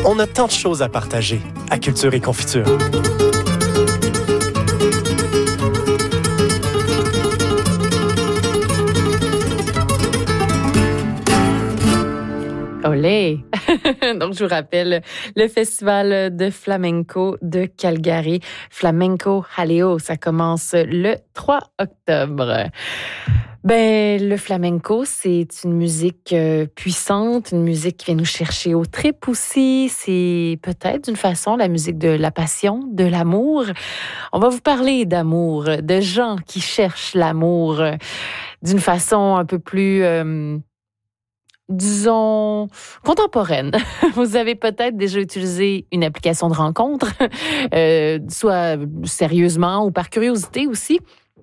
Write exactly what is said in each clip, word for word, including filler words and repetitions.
On a tant de choses à partager à Culture et Confiture. Olé! Donc, je vous rappelle le festival de flamenco de Calgary. Flamenco Jaleo, ça commence le trois octobre. Ben, le flamenco, c'est une musique euh, puissante, une musique qui vient nous chercher au tripes aussi. C'est peut-être d'une façon la musique de la passion, de l'amour. On va vous parler d'amour, de gens qui cherchent l'amour euh, d'une façon un peu plus... Euh, disons, contemporaine. Vous avez peut-être déjà utilisé une application de rencontre, euh, soit sérieusement ou par curiosité aussi,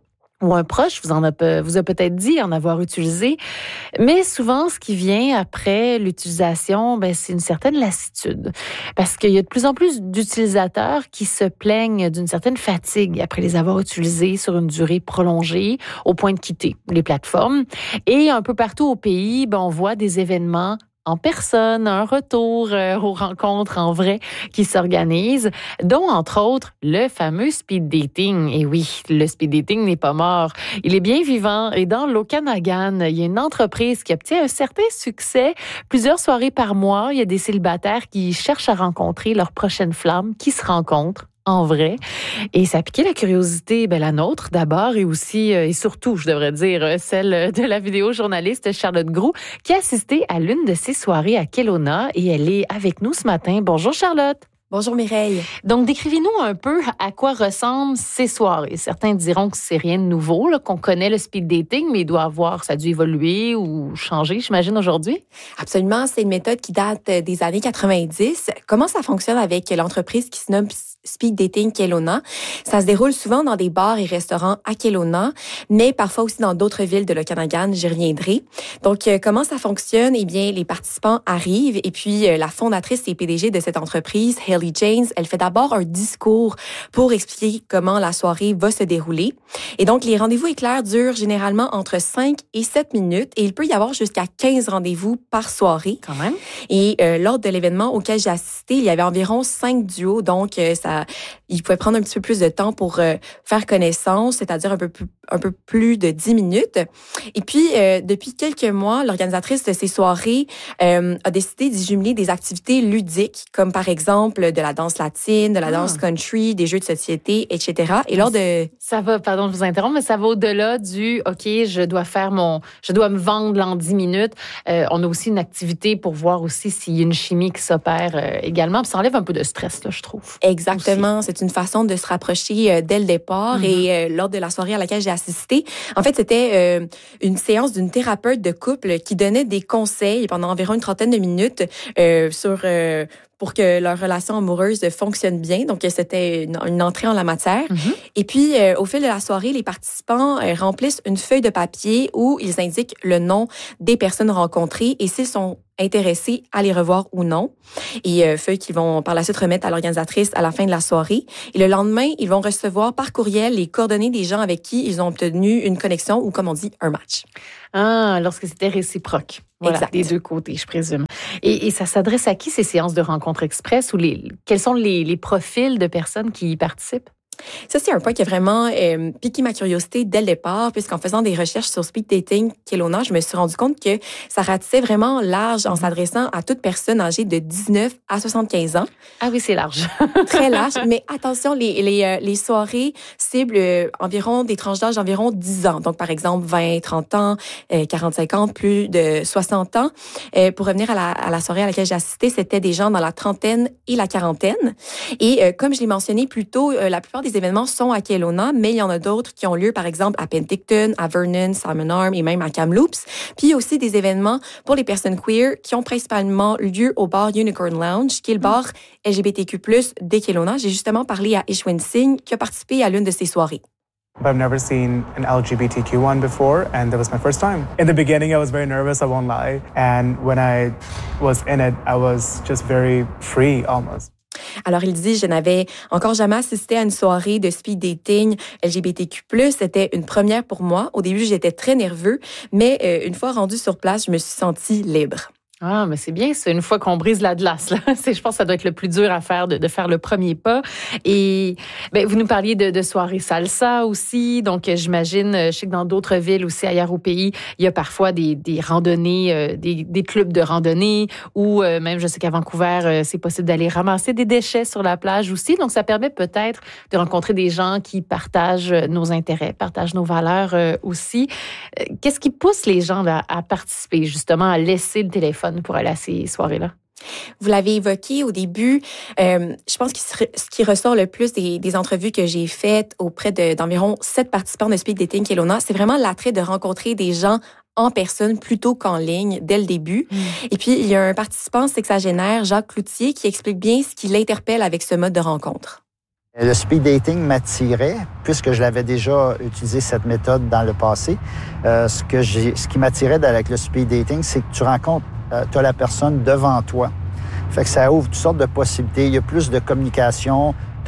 ou un proche vous en a, vous a peut-être dit en avoir utilisé. Mais souvent, ce qui vient après l'utilisation, ben, c'est une certaine lassitude. Parce qu'il y a de plus en plus d'utilisateurs qui se plaignent d'une certaine fatigue après les avoir utilisés sur une durée prolongée, au point de quitter les plateformes. Et un peu partout au pays, ben, on voit des événements en personne, un retour euh, aux rencontres en vrai qui s'organisent, dont, entre autres, le fameux speed dating. Et oui, le speed dating n'est pas mort. Il est bien vivant. Et dans l'Okanagan, il y a une entreprise qui obtient un certain succès. Plusieurs soirées par mois, il y a des célibataires qui cherchent à rencontrer leur prochaine flamme, qui se rencontrent en vrai. Et ça a piqué la curiosité, ben la nôtre d'abord, et aussi, euh, et surtout, je devrais dire, celle de la vidéojournaliste Charlotte Groulx, qui a assisté à l'une de ces soirées à Kelowna, et elle est avec nous ce matin. Bonjour Charlotte. Bonjour Mireille. Donc, décrivez-nous un peu à quoi ressemblent ces soirées. Certains diront que c'est rien de nouveau, là, qu'on connaît le speed dating, mais il doit avoir, ça a dû évoluer ou changer, j'imagine, aujourd'hui? Absolument, c'est une méthode qui date des années quatre-vingt-dix. Comment ça fonctionne avec l'entreprise qui se nomme Speed Dating Kelowna? Ça se déroule souvent dans des bars et restaurants à Kelowna, mais parfois aussi dans d'autres villes de l'Okanagan, j'y reviendrai. Donc, comment ça fonctionne? Eh bien, les participants arrivent et puis la fondatrice et P D G de cette entreprise, Hayley Janes, elle fait d'abord un discours pour expliquer comment la soirée va se dérouler. Et donc, les rendez-vous éclairs durent généralement entre cinq et sept minutes et il peut y avoir jusqu'à quinze rendez-vous par soirée. Quand même. Et euh, lors de l'événement auquel j'ai assisté, il y avait environ cinq duos, donc euh, ça, il pouvait prendre un petit peu plus de temps pour euh, faire connaissance, c'est-à-dire un peu plus, un peu plus de dix minutes. Et puis, euh, depuis quelques mois, l'organisatrice de ces soirées euh, a décidé d'y jumeler des activités ludiques, comme par exemple de la danse latine, de la ah. danse country, des jeux de société, et cetera. Et lors de... Ça va, pardon, je vous interromps, mais ça va au-delà du « OK, je dois faire mon... je dois me vendre en dix minutes euh, ». On a aussi une activité pour voir aussi s'il y a une chimie qui s'opère euh, également. Puis ça enlève un peu de stress, là, je trouve. Exactement. Aussi. C'est une façon de se rapprocher euh, dès le départ. Mm-hmm. Et euh, lors de la soirée à laquelle j'ai assisté, en fait, c'était euh, une séance d'une thérapeute de couple qui donnait des conseils pendant environ une trentaine de minutes euh, sur... Euh, pour que leur relation amoureuse fonctionne bien. Donc, c'était une, une entrée en la matière. Mm-hmm. Et puis, euh, au fil de la soirée, les participants euh, remplissent une feuille de papier où ils indiquent le nom des personnes rencontrées et s'ils sont intéressés à les revoir ou non. Et euh, feuilles qu'ils vont par la suite remettre à l'organisatrice à la fin de la soirée. Et le lendemain, ils vont recevoir par courriel les coordonnées des gens avec qui ils ont obtenu une connexion ou, comme on dit, un match. Ah, lorsque c'était réciproque. Voilà, exact. Des deux côtés, je présume. Et, et ça s'adresse à qui, ces séances de rencontres express? Ou les, quels sont les, les profils de personnes qui y participent? Ça, c'est un point qui a vraiment euh, piqué ma curiosité dès le départ, puisqu'en faisant des recherches sur Speed Dating Kelowna, je me suis rendu compte que ça ratissait vraiment large en s'adressant à toute personne âgée de dix-neuf à soixante-quinze ans. Ah oui, c'est large. Très large. Mais attention, les, les, euh, les soirées ciblent euh, environ des tranches d'âge d'environ dix ans. Donc, par exemple, vingt, trente ans, euh, quarante, cinquante, plus de soixante ans. Euh, pour revenir à la, à la soirée à laquelle j'ai assisté, c'était des gens dans la trentaine et la quarantaine. Et euh, comme je l'ai mentionné plus tôt, euh, la plupart des événements sont à Kelowna, mais il y en a d'autres qui ont lieu, par exemple, à Penticton, à Vernon, Salmon Arm et même à Kamloops. Puis il y a aussi des événements pour les personnes queer qui ont principalement lieu au bar Unicorn Lounge, qui est le bar L G B T Q plus, de Kelowna. J'ai justement parlé à Ishwin Singh, qui a participé à l'une de ces soirées. I've never seen an L G B T Q one before, and that was my first time. In the beginning, I was very nervous, I won't lie. And when I was in it, I was just very free almost. Alors, il dit, je n'avais encore jamais assisté à une soirée de speed dating L G B T Q plus. C'était une première pour moi. Au début, j'étais très nerveux, mais euh, une fois rendu sur place, je me suis sentie libre. Ah, mais c'est bien, c'est une fois qu'on brise la glace, là. C'est, je pense que ça doit être le plus dur à faire, de, de faire le premier pas. Et ben, vous nous parliez de, de soirées salsa aussi. Donc, j'imagine, je sais que dans d'autres villes aussi, ailleurs au pays, il y a parfois des, des randonnées, euh, des, des clubs de randonnée ou euh, même, je sais qu'à Vancouver, euh, c'est possible d'aller ramasser des déchets sur la plage aussi. Donc, ça permet peut-être de rencontrer des gens qui partagent nos intérêts, partagent nos valeurs euh, aussi. Qu'est-ce qui pousse les gens là, à participer, justement, à laisser le téléphone pour aller à ces soirées-là? Vous l'avez évoqué au début. Euh, je pense que ce qui ressort le plus des, des entrevues que j'ai faites auprès de, d'environ sept participants de Speed Dating Kelowna, c'est vraiment l'attrait de rencontrer des gens en personne plutôt qu'en ligne dès le début. Mmh. Et puis, il y a un participant sexagénaire, Jacques Cloutier, qui explique bien ce qui l'interpelle avec ce mode de rencontre. Le speed dating m'attirait, puisque je l'avais déjà utilisé cette méthode dans le passé. Euh, ce, que j'ai, ce qui m'attirait avec le speed dating, c'est que tu rencontres, euh, tu as la personne devant toi. Fait que ça ouvre toutes sortes de possibilités. Il y a plus de communication, tu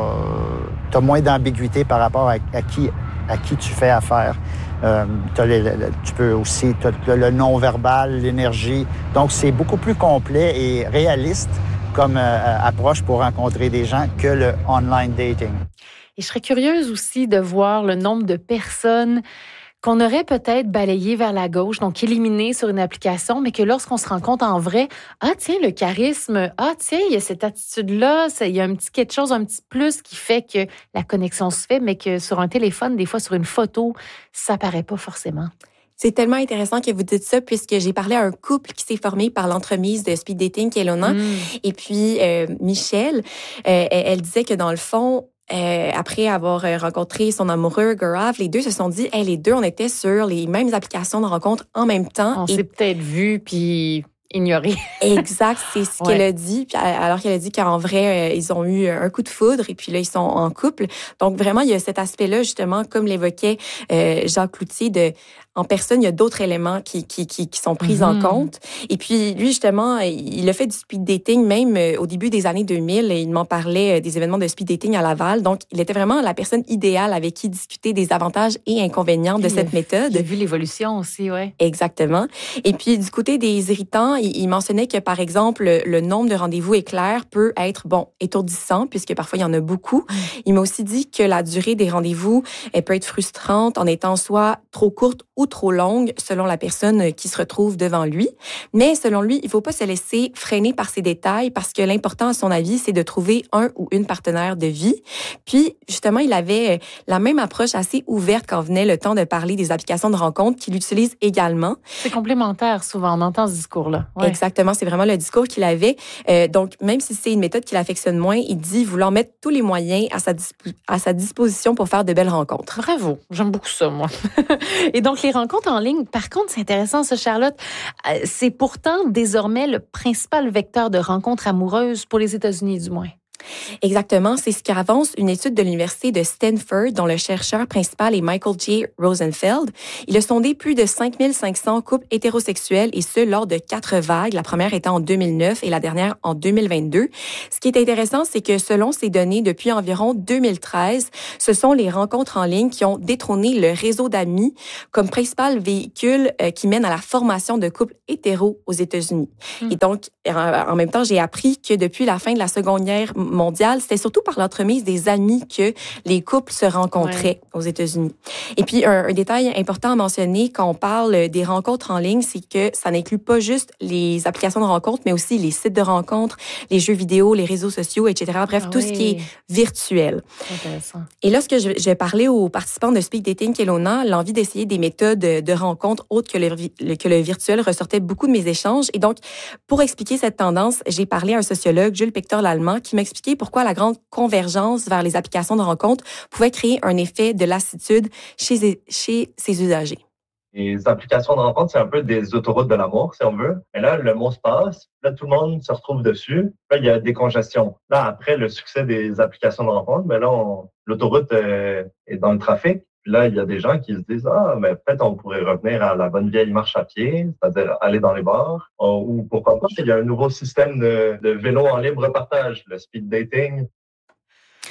as moins d'ambiguïté par rapport à, à, qui, à qui tu fais affaire. Euh, t'as les, le, tu peux aussi, tu as le non-verbal, l'énergie. Donc, c'est beaucoup plus complet et réaliste comme euh, approche pour rencontrer des gens que le online dating. Et je serais curieuse aussi de voir le nombre de personnes qu'on aurait peut-être balayées vers la gauche, donc éliminées sur une application, mais que lorsqu'on se rencontre en vrai, ah tiens, le charisme, ah tiens, il y a cette attitude-là, ça, il y a un petit quelque chose, un petit plus qui fait que la connexion se fait, mais que sur un téléphone, des fois sur une photo, ça paraît pas forcément. C'est tellement intéressant que vous dites ça, puisque j'ai parlé à un couple qui s'est formé par l'entremise de Speed Dating Kelowna. Mm. Et puis, euh, Michelle, euh, elle disait que dans le fond, euh, après avoir rencontré son amoureux, Gaurav, les deux se sont dit, hey, les deux, on était sur les mêmes applications de rencontre en même temps. On et... s'est peut-être vu, puis... ignoré. Exact, c'est ce qu'elle ouais. a dit. Puis alors qu'elle a dit qu'en vrai, euh, ils ont eu un coup de foudre et puis là, ils sont en couple. Donc vraiment, il y a cet aspect-là, justement, comme l'évoquait euh, Jacques Cloutier, de en personne, il y a d'autres éléments qui, qui, qui, qui sont pris mm-hmm. en compte. Et puis, lui, justement, il a fait du speed dating même au début des années deux mille. Il m'en parlait des événements de speed dating à Laval. Donc, il était vraiment la personne idéale avec qui discuter des avantages et inconvénients de cette méthode. J'ai vu l'évolution aussi, oui. Exactement. Et puis, du côté des irritants, il, il mentionnait que, par exemple, le nombre de rendez-vous éclairs peut être, bon, étourdissant, puisque parfois, il y en a beaucoup. Mm. Il m'a aussi dit que la durée des rendez-vous, elle peut être frustrante en étant soit trop courte ou trop longue selon la personne qui se retrouve devant lui. Mais selon lui, il ne faut pas se laisser freiner par ces détails parce que l'important, à son avis, c'est de trouver un ou une partenaire de vie. Puis, justement, il avait la même approche assez ouverte quand venait le temps de parler des applications de rencontres qu'il utilise également. C'est complémentaire, souvent, on entend ce discours-là. Ouais. Exactement, c'est vraiment le discours qu'il avait. Euh, donc, même si c'est une méthode qu'il affectionne moins, il dit vouloir mettre tous les moyens à sa, disp- à sa disposition pour faire de belles rencontres. Bravo, j'aime beaucoup ça, moi. Et donc, les rencontres en ligne, par contre, c'est intéressant, ça, Charlotte. C'est pourtant désormais le principal vecteur de rencontres amoureuses pour les États-Unis, du moins. Exactement, c'est ce qu'avance une étude de l'Université de Stanford dont le chercheur principal est Michael J. Rosenfeld. Il a sondé plus de cinq mille cinq cents couples hétérosexuels et ce, lors de quatre vagues, la première étant en deux mille neuf et la dernière en deux mille vingt-deux. Ce qui est intéressant, c'est que selon ces données, depuis environ deux mille treize, ce sont les rencontres en ligne qui ont détrôné le réseau d'amis comme principal véhicule euh, qui mène à la formation de couples hétéros aux États-Unis. Mmh. Et donc, en même temps, j'ai appris que depuis la fin de la Seconde Guerre mondiale, c'était surtout par l'entremise des amis que les couples se rencontraient ouais. aux États-Unis. Et puis, un, un détail important à mentionner quand on parle des rencontres en ligne, c'est que ça n'inclut pas juste les applications de rencontres, mais aussi les sites de rencontres, les jeux vidéo, les réseaux sociaux, et cetera. Bref, ah tout oui. ce qui est virtuel. Intéressant. Et lorsque je, je parlais aux participants de Speed Dating Kelowna, l'envie d'essayer des méthodes de rencontre autres que le, que le virtuel ressortait beaucoup de mes échanges. Et donc, pour expliquer cette tendance, j'ai parlé à un sociologue, Jules Pector-Lallemand, qui m'expliquait pourquoi la grande convergence vers les applications de rencontre pouvait créer un effet de lassitude chez, chez ses usagers. Les applications de rencontre, c'est un peu des autoroutes de l'amour, si on veut. Et là, le mot se passe, là, tout le monde se retrouve dessus. Là, il y a des congestions. Là, après le succès des applications de rencontre, ben là, on, l'autoroute euh, est dans le trafic. Puis là, il y a des gens qui se disent « Ah, mais peut-être on pourrait revenir à la bonne vieille marche à pied, c'est-à-dire aller dans les bars. Oh, » Ou pourquoi pas, il y a un nouveau système de, de vélo en libre partage, le speed dating.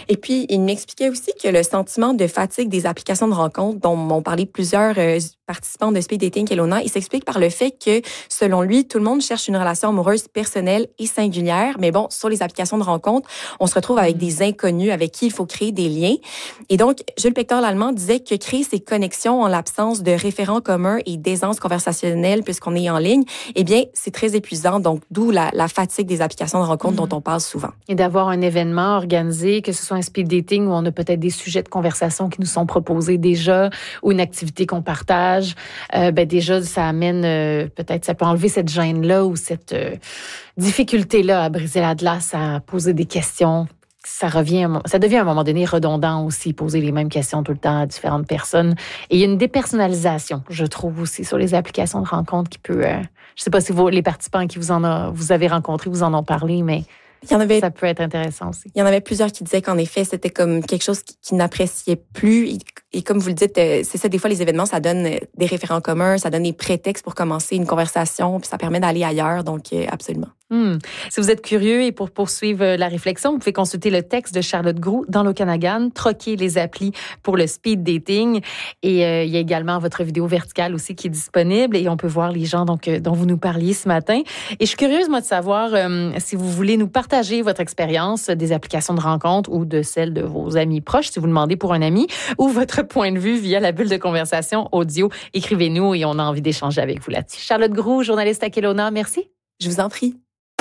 Et puis, il m'expliquait aussi que le sentiment de fatigue des applications de rencontres, dont m'ont parlé plusieurs euh, participants de Speed Dating Kelowna, il s'explique par le fait que, selon lui, tout le monde cherche une relation amoureuse personnelle et singulière. Mais bon, sur les applications de rencontres, on se retrouve avec des inconnus avec qui il faut créer des liens. Et donc, Jules Pector Lallemand disait que créer ces connexions en l'absence de référents communs et d'aisance conversationnelle, puisqu'on est en ligne, eh bien, c'est très épuisant. Donc, d'où la, la fatigue des applications de rencontres mmh. dont on parle souvent. Et d'avoir un événement organisé, que ce soit un speed dating où on a peut-être des sujets de conversation qui nous sont proposés déjà ou une activité qu'on partage, euh, ben déjà, ça amène, euh, peut-être, ça peut enlever cette gêne-là ou cette euh, difficulté-là à briser la glace, à poser des questions. Ça revient, ça devient à un moment donné redondant aussi, poser les mêmes questions tout le temps à différentes personnes. Et il y a une dépersonnalisation, je trouve aussi, sur les applications de rencontres qui peut, euh, je sais pas si vous, les participants qui vous en a, vous avez rencontrés, vous en ont parlé, mais il y en avait, ça peut être intéressant aussi. Il y en avait plusieurs qui disaient qu'en effet, c'était comme quelque chose qu'ils qui n'appréciaient plus. Et, et comme vous le dites, c'est ça, des fois, les événements, ça donne des référents communs, ça donne des prétextes pour commencer une conversation, puis ça permet d'aller ailleurs, donc absolument. Hum. Si vous êtes curieux et pour poursuivre la réflexion, vous pouvez consulter le texte de Charlotte Groulx dans l'Okanagan, troquer les applis pour le speed dating. Et euh, il y a également votre vidéo verticale aussi qui est disponible et on peut voir les gens donc, dont vous nous parliez ce matin. Et je suis curieuse, moi, de savoir euh, si vous voulez nous partager votre expérience des applications de rencontre ou de celle de vos amis proches, si vous demandez pour un ami, ou votre point de vue via la bulle de conversation audio. Écrivez-nous et on a envie d'échanger avec vous là-dessus. Charlotte Groulx, journaliste à Kelowna, merci. Je vous en prie.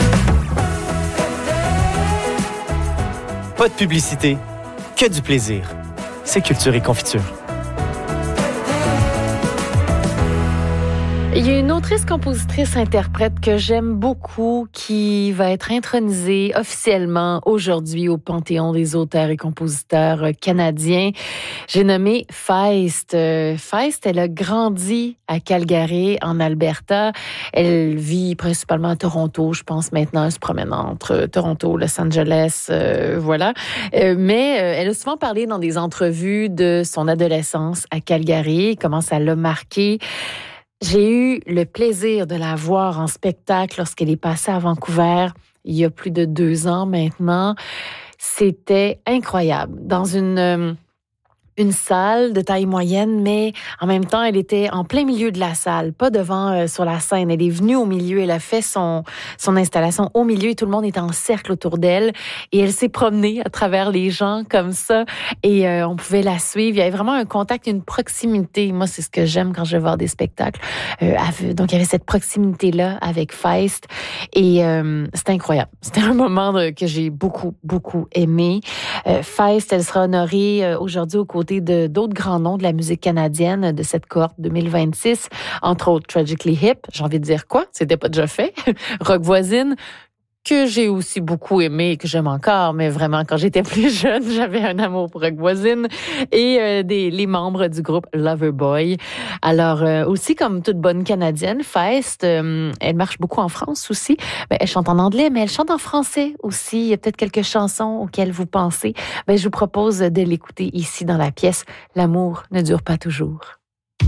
Pas de publicité, que du plaisir. C'est Culture et Confiture. Il y a une autrice, compositrice, interprète que j'aime beaucoup qui va être intronisée officiellement aujourd'hui au Panthéon des auteurs et compositeurs canadiens. J'ai nommé Feist. Feist, elle a grandi à Calgary, en Alberta. Elle vit principalement à Toronto, je pense maintenant. Elle se promène entre Toronto, Los Angeles, euh, voilà. Euh, mais euh, elle a souvent parlé dans des entrevues de son adolescence à Calgary, comment ça l'a marqué. J'ai eu le plaisir de la voir en spectacle lorsqu'elle est passée à Vancouver il y a plus de deux ans maintenant. C'était incroyable. Dans une... Euh, une salle de taille moyenne, mais en même temps, elle était en plein milieu de la salle, pas devant euh, sur la scène. Elle est venue au milieu, elle a fait son, son installation au milieu et tout le monde est en cercle autour d'elle. Et elle s'est promenée à travers les gens comme ça et euh, on pouvait la suivre. Il y avait vraiment un contact, une proximité. Moi, c'est ce que j'aime quand je vais voir des spectacles. Euh, donc, il y avait cette proximité-là avec Feist et euh, c'était incroyable. C'était un moment de, que j'ai beaucoup, beaucoup aimé. Euh, Feist, elle sera honorée euh, aujourd'hui au côté de d'autres grands noms de la musique canadienne de cette cohorte deux mille vingt-six, entre autres Tragically Hip, j'ai envie de dire quoi, c'était pas déjà fait, Rock Voisine, que j'ai aussi beaucoup aimé et que j'aime encore, mais vraiment, quand j'étais plus jeune, j'avais un amour pour Rock Voisine et euh, des, les membres du groupe Loverboy. Alors, euh, aussi, comme toute bonne Canadienne, Feist, euh, elle marche beaucoup en France aussi. Ben, elle chante en anglais, mais elle chante en français aussi. Il y a peut-être quelques chansons auxquelles vous pensez. Ben, je vous propose de l'écouter ici dans la pièce « L'amour ne dure pas toujours ».